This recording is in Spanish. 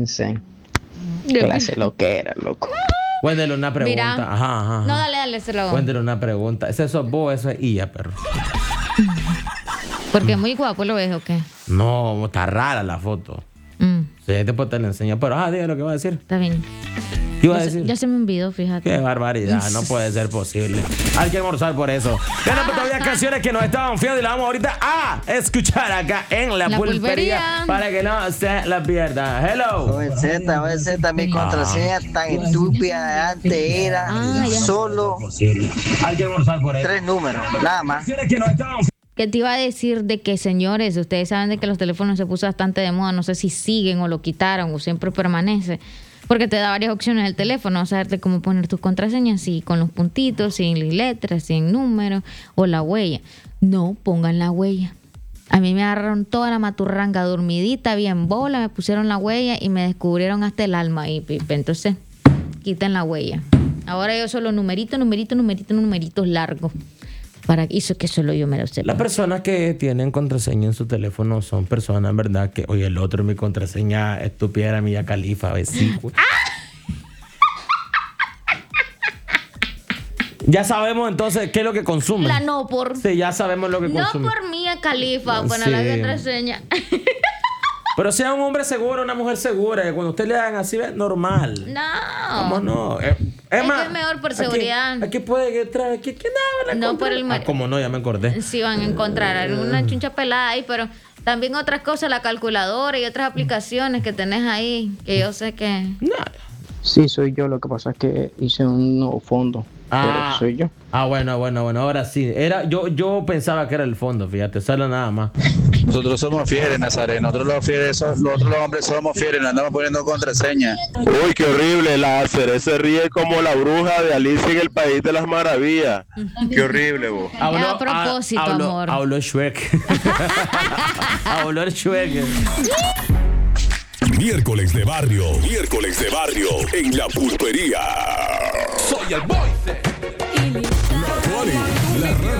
imagínense. Clase lo que era, loco. Cuéntale una pregunta. Mira. Ajá. No, dale, se lo hago. Cuéntale una pregunta. ¿Eso sos vos, eso es ella, perro? Porque es muy guapo, ¿lo ves o qué? No, está rara la foto. Sí, después te la enseño. Pero, dígame lo que va a decir. Está bien. ¿Qué iba a decir? Ya se me olvidó, fíjate. Qué barbaridad, no puede ser posible. Hay que almorzar por eso. Bueno, pues todavía canciones que nos estaban fiando y las vamos ahorita a escuchar acá en La Pulpería para que no se la pierdan. Hello. OZ, mi contraseña tan estúpida de antes era solo Hay que almorzar por eso. 3 números, nada más. ¿Qué te iba a decir de que, señores, ustedes saben de que los teléfonos se puso bastante de moda? No sé si siguen o lo quitaron o siempre permanece. Porque te da varias opciones el teléfono, saberte cómo poner tus contraseñas, si con los puntitos, sin letras, sin números o la huella. No, pongan la huella. A mí me agarraron toda la maturranga dormidita, bien bola, me pusieron la huella y me descubrieron hasta el alma y pipe. Entonces, quiten la huella. Ahora yo solo numeritos largos. Para eso que solo yo me lo sé. Las personas que tienen contraseña en su teléfono son personas, ¿verdad? Que, oye, el otro, mi contraseña estúpida era Mia Khalifa, vesícula. Ya sabemos entonces qué es lo que consumen. La no por. Sí, ya sabemos lo que consumen. No por Mia Khalifa, poner la contraseña. Pero sea un hombre seguro, una mujer segura, que cuando usted le hagan así, es normal. No. ¿Cómo no? Es que es mejor por seguridad. Aquí puede entrar, ¿quién habla? No por el mar. ¿Cómo no? Ya me acordé. Sí, van a encontrar alguna chuncha pelada ahí, pero también otras cosas, la calculadora y otras aplicaciones que tenés ahí, que yo sé que... Nada. Sí, soy yo. Lo que pasa es que hice un nuevo fondo. Pero soy yo. Bueno. Ahora sí. Yo pensaba que era el fondo, fíjate. Solo nada más. Nosotros somos fieles, Nazaret. Nosotros los hombres somos fieles. Nos andamos poniendo contraseña. Uy, qué horrible. La Nazaret se ríe como la bruja de Alicia en el País de las Maravillas. Qué horrible, vos. A propósito, amor. Habló Shrek. Habló el Shrek. Miércoles de barrio en La Pulpería. Soy el Boyce. La